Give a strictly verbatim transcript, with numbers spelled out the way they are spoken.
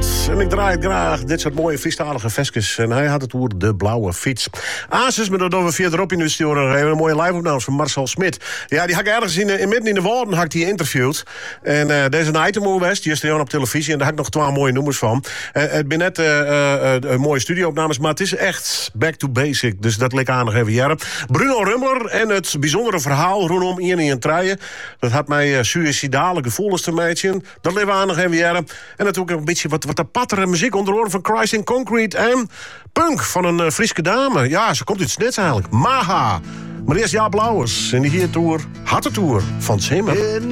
Nederland. En ik draai het graag dit soort mooie Friestalige vestjes. En hij had het over de blauwe fiets. Asus, maar dat we verderop in de studio even een mooie live-opnames van Marcel Smit. Ja, die had ik ergens in, in midden in de woorden had ik die interviewd. En uh, deze is een item geweest, die is er op televisie. En daar had ik nog twee mooie noemers van. Uh, het ben net uh, uh, uh, mooie studio-opnames, maar het is echt back to basic. Dus dat leek aan nog even jaren. Bruno Rummler en het bijzondere verhaal rondom Ian en Treien. Dat had mij uh, suïcidale gevoelens te meiden. Dat leek aan nog even jaren. En natuurlijk een beetje wat, wat de pattere muziek onder oren van Christ in Concrete en punk van een uh, Frieske dame. Ja, ze komt uit Snits eigenlijk. Maha. Maar eerst Jaap Lauwers en die hier tour, harde tour van Zimmer.